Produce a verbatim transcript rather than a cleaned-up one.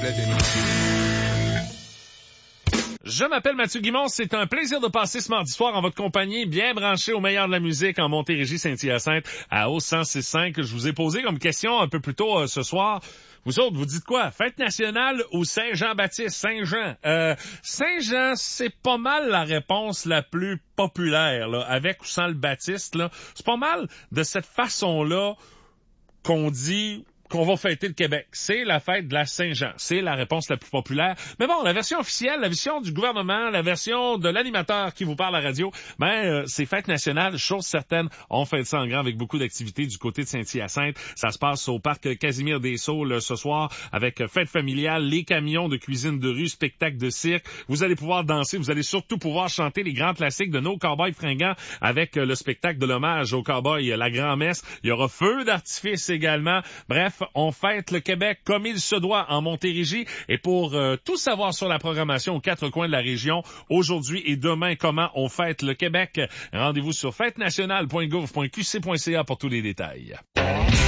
fête est là. Je m'appelle Mathieu Guimond, c'est un plaisir de passer ce mardi soir en votre compagnie, bien branché au meilleur de la musique en Montérégie-Saint-Hyacinthe à O cent six cinq. Je vous ai posé comme question un peu plus tôt euh, ce soir. Vous autres, vous dites quoi? Fête nationale ou Saint-Jean-Baptiste? Saint-Jean. Euh, Saint-Jean, c'est pas mal la réponse la plus populaire, là, avec ou sans le Baptiste, là. C'est pas mal de cette façon-là qu'on dit qu'on va fêter le Québec. C'est la fête de la Saint-Jean. C'est la réponse la plus populaire. Mais bon, la version officielle, la version du gouvernement, la version de l'animateur qui vous parle à la radio, ben, euh, c'est fête nationale, chose certaine. On fête ça en grand avec beaucoup d'activités du côté de Saint-Hyacinthe. Ça se passe au parc Casimir-des-Saules ce soir avec fête familiale, les camions de cuisine de rue, spectacle de cirque. Vous allez pouvoir danser, vous allez surtout pouvoir chanter les grands classiques de nos cowboys fringants avec le spectacle de l'hommage aux cowboys, la grand-messe. Il y aura feu d'artifice également. Bref, on fête le Québec comme il se doit en Montérégie. Et pour euh, tout savoir sur la programmation aux quatre coins de la région, aujourd'hui et demain, comment on fête le Québec, rendez-vous sur fête nationale point gouv point q c point c a pour tous les détails.